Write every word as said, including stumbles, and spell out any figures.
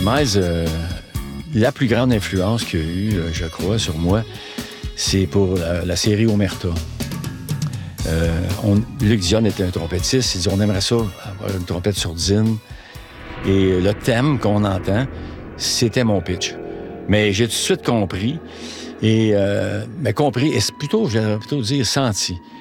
Miles, euh, la plus grande influence qu'il y a eu, euh, je crois, sur moi, c'est pour la, la série Omerta. Euh, on, Luc Dionne était un trompettiste. Il dit on aimerait ça, avoir une trompette sourdine. Et le thème qu'on entend, c'était mon pitch. Mais j'ai tout de suite compris. Et, euh, mais compris, et c'est plutôt, j'aimerais plutôt dire senti.